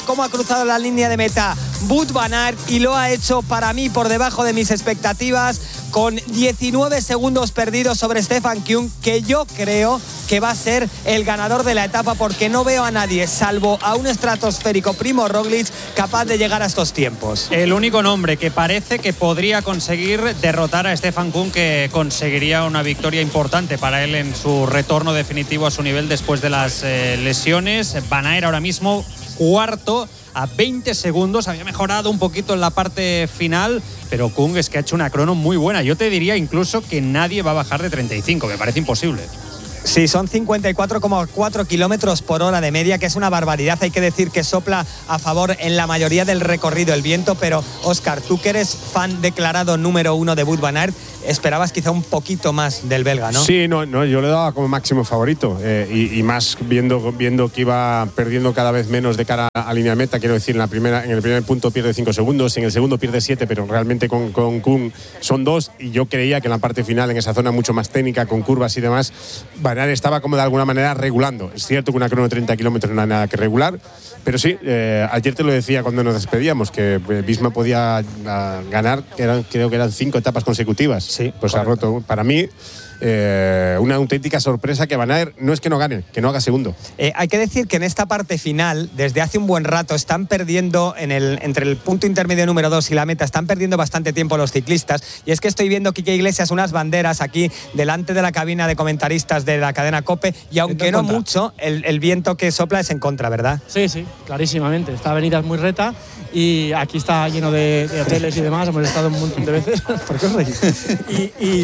cómo ha cruzado la línea de meta Wout van Aert y lo ha hecho para mí por debajo de mis expectativas, con 19 segundos perdidos sobre Stefan Küng, que yo creo que va a ser el ganador de la etapa, porque no veo a nadie, salvo a un estratosférico Primo Roglic, capaz de llegar a estos tiempos. El único nombre que parece que podría conseguir derrotar a Stefan Küng, que conseguiría una victoria importante para él en su retorno definitivo a su nivel después de las lesiones. Van Aert ahora mismo cuarto a 20 segundos, había mejorado un poquito en la parte final, pero Küng es que ha hecho una crono muy buena. Yo te diría incluso que nadie va a bajar de 35, me parece imposible. Sí, son 54,4 kilómetros por hora de media, que es una barbaridad. Hay que decir que sopla a favor en la mayoría del recorrido el viento, pero Óscar, tú que eres fan declarado número 1 de Wout van Aert, esperabas quizá un poquito más del belga, ¿no? Sí, no, yo le daba como máximo favorito, y más viendo que iba perdiendo cada vez menos de cara a línea de meta. Quiero decir, en el primer punto pierde 5 segundos, en el segundo pierde 7, pero realmente con Küng son 2, y yo creía que en la parte final, en esa zona mucho más técnica, con curvas y demás, Van Aert estaba como de alguna manera regulando. Es cierto que una crono de 30 kilómetros no hay nada que regular, pero sí, ayer te lo decía cuando nos despedíamos, que Visma podía ganar, creo que eran 5 etapas consecutivas. Sí, pues ha roto. Para mí, una auténtica sorpresa que Van Aert no es que no gane, que no haga segundo. Hay que decir que en esta parte final, desde hace un buen rato, están perdiendo entre el punto intermedio número 2 y la meta, están perdiendo bastante tiempo los ciclistas. Y es que estoy viendo, Quique Iglesias, unas banderas aquí delante de la cabina de comentaristas de la cadena COPE, y aunque no mucho, el viento que sopla es en contra, ¿verdad? Sí, clarísimamente. Esta avenida es muy reta y aquí está lleno de hoteles y demás. Hemos estado un montón de veces. ¿Por qué os reís? Y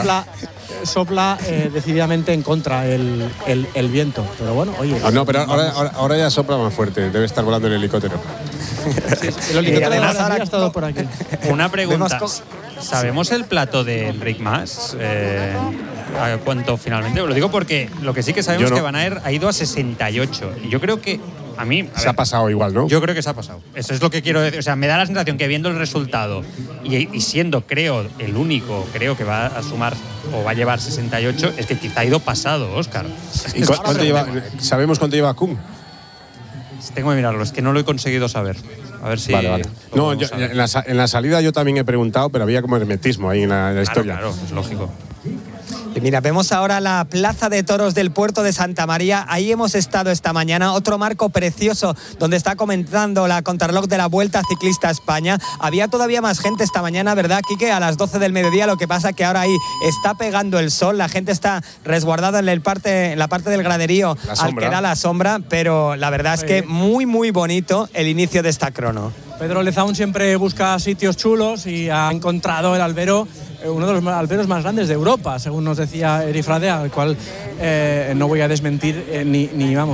sopla decididamente en contra el viento. Pero bueno, oye. No, pero ahora ya sopla más fuerte. Debe estar volando el helicóptero. Sí, el helicóptero ahora ha estado por aquí. Una pregunta. ¿Sabemos el plato de Enric Mas? ¿A cuánto finalmente? Lo digo porque lo que sí que sabemos es que Van Aert ha ido a 68. Y yo creo que a mí… Se ha pasado igual, ¿no? Yo creo que se ha pasado. Eso es lo que quiero decir. O sea, me da la sensación que viendo el resultado y siendo, creo, el único, creo que va a sumar o va a llevar 68, es que quizá ha ido pasado, Óscar. ¿Y cuánto lleva? ¿Sabemos cuánto lleva Küng? Tengo que mirarlo, es que no lo he conseguido saber. A ver si… Vale. No, en la salida yo también he preguntado, pero había como hermetismo ahí en la historia. Claro, es lógico. Y mira, vemos ahora la Plaza de Toros del Puerto de Santa María. Ahí hemos estado esta mañana. Otro marco precioso donde está comenzando la contrarreloj de la Vuelta Ciclista a España. Había todavía más gente esta mañana, ¿verdad, Quique? A las 12 del mediodía. Lo que pasa que ahora ahí está pegando el sol. La gente está resguardada en la parte del graderío al que da la sombra. Pero la verdad es que muy, muy bonito el inicio de esta crono. Pedro Lezaun siempre busca sitios chulos y ha encontrado el albero, uno de los alberos más grandes de Europa, según nos decía Eri Frade, al cual no voy a desmentir ni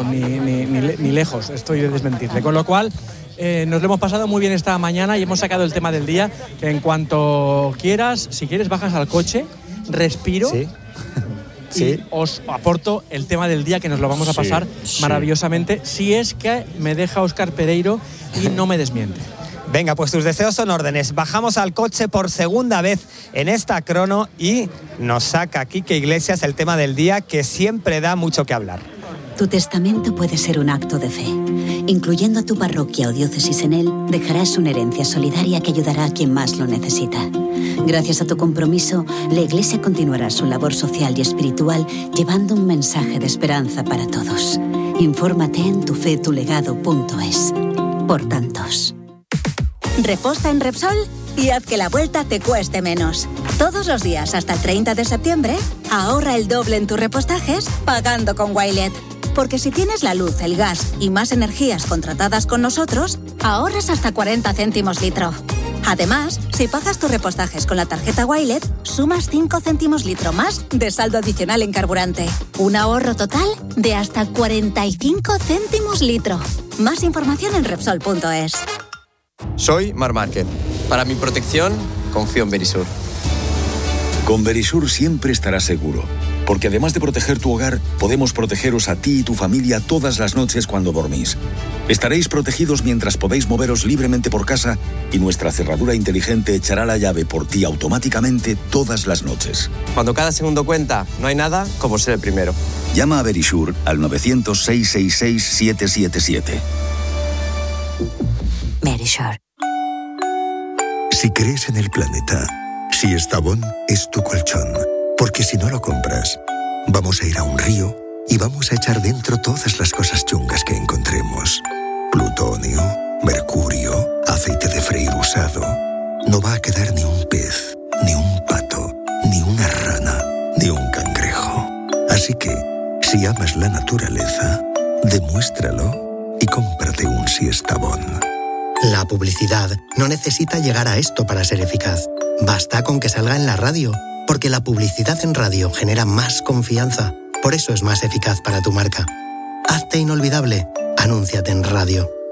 lejos, estoy de desmentirle. Con lo cual, nos lo hemos pasado muy bien esta mañana y hemos sacado el tema del día, que en cuanto quieras, si quieres bajas al coche, respiro. Sí. Y os aporto el tema del día, que nos lo vamos a pasar maravillosamente, si es que me deja Óscar Pereiro y no me desmiente. Venga, pues tus deseos son órdenes. Bajamos al coche por segunda vez en esta crono y nos saca Quique Iglesias el tema del día, que siempre da mucho que hablar. Tu testamento puede ser un acto de fe. Incluyendo a tu parroquia o diócesis en él, dejarás una herencia solidaria que ayudará a quien más lo necesita. Gracias a tu compromiso, la Iglesia continuará su labor social y espiritual, llevando un mensaje de esperanza para todos. Infórmate en tufetulegado.es. Por tantos. Reposta en Repsol y haz que la vuelta te cueste menos. Todos los días hasta el 30 de septiembre, ahorra el doble en tus repostajes pagando con Wilet. Porque si tienes la luz, el gas y más energías contratadas con nosotros, ahorras hasta 40 céntimos litro. Además, si pagas tus repostajes con la tarjeta Wilet, sumas 5 céntimos litro más de saldo adicional en carburante. Un ahorro total de hasta 45 céntimos litro. Más información en Repsol.es. Soy Marc Márquez. Para mi protección, confío en Verisur. Con Verisur siempre estarás seguro, porque además de proteger tu hogar, podemos protegeros a ti y tu familia todas las noches cuando dormís. Estaréis protegidos mientras podéis moveros libremente por casa y nuestra cerradura inteligente echará la llave por ti automáticamente todas las noches. Cuando cada segundo cuenta, no hay nada como ser el primero. Llama a Verisur al 900-666-777. Verisure. Si crees en el planeta, Siestabón es tu colchón. Porque si no lo compras, vamos a ir a un río y vamos a echar dentro todas las cosas chungas que encontremos. Plutonio, mercurio, aceite de freír usado. No va a quedar ni un pez, ni un pato, ni una rana, ni un cangrejo. Así que, si amas la naturaleza, demuéstralo y cómprate un Siestabón. La publicidad no necesita llegar a esto para ser eficaz. Basta con que salga en la radio, porque la publicidad en radio genera más confianza. Por eso es más eficaz para tu marca. Hazte inolvidable. Anúnciate en radio.